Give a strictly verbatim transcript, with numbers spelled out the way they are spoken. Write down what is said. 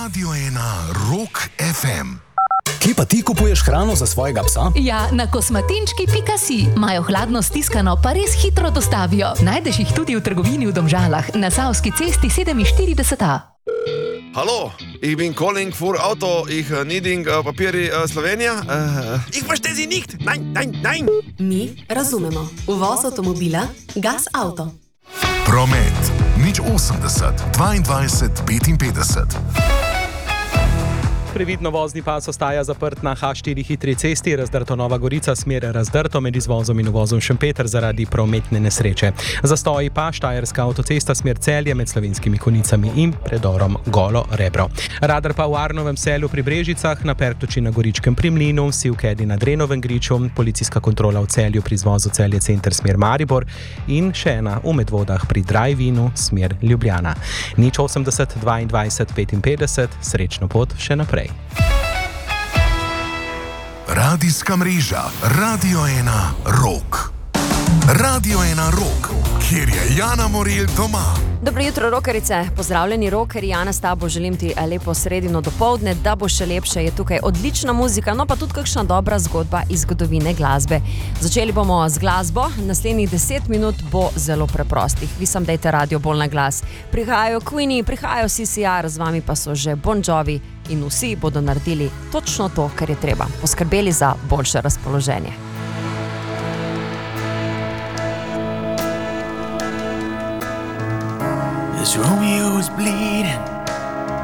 Radio ena Rock ef em. Kje pa ti kupuješ hrano za svojega psa? Ja, na kosmatinčki pika si. Imajo hladno stiskano, pa res hitro dostavijo. Najdeš jih tudi v trgovini v Domžalah, na Savski cesti sedeminštirideset A. Hallo, ich bin calling für Auto, ich uh, needing uh, Papieri uh, Slowenija. Uh, ich verstehe Sie nicht. Nein, nein, nein. Mi razumemo. Uvoz avtomobila Gas Auto. Promet nič osemdeset dvaindvajset petinpetdeset. Previdno vozni pas ostaja zaprt na ha štiri hitri cesti, razdrto Nova Gorica, smer razdrto med izvozom in uvozom Šempeter zaradi prometne nesreče. Zastoji pa Štajerska avtocesta smer Celje med Slovenskimi Konjicami in predorom Golo Rebro. Radar pa v Arnovem Selju pri Brežicah, na Pertoči na Goričkem pri Mlinu, vsi v Kedi na Drenovem Griču, policijska kontrola v Celju pri izvozu Celje center smer Maribor in še ena v Medvodah pri Drajvinu smer Ljubljana. nič osemdeset dvaindvajset petinpetdeset, srečno pot še naprej. Radijska mreža Radio ena Rock. Radio ena Rock, kjer je Jana Morel doma. Dobro jutro, rokerice. Pozdravljeni, rokeri. Jana, s tabo želim ti lepo sredino dopoldne, da bo še lepše. Je tukaj odlična muzika, no pa tudi kakšna dobra zgodba iz zgodovine glasbe. Začeli bomo z glasbo. Naslednjih deset minut bo zelo preprostih. Vi sam dajte radio bolj na glas. Prihajajo Queenie, prihajajo C C R, z vami pa so že Bon Jovi in vsi bodo naredili točno to, kar je treba. Poskrbeli za boljše razpoloženje. As Romeo was bleeding